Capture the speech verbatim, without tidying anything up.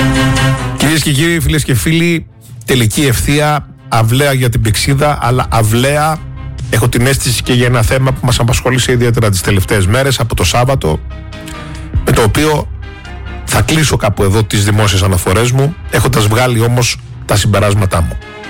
Κυρίες και κύριοι, φίλες και φίλοι, τελική ευθεία, αυλαία για την Πυξίδα, αλλά αυλαία έχω την αίσθηση και για ένα θέμα που μας απασχόλησε ιδιαίτερα τις τελευταίες μέρες, από το Σάββατο, με το οποίο θα κλείσω κάπου εδώ τις δημόσιες αναφορές μου, έχοντας βγάλει όμως τα συμπεράσματά μου.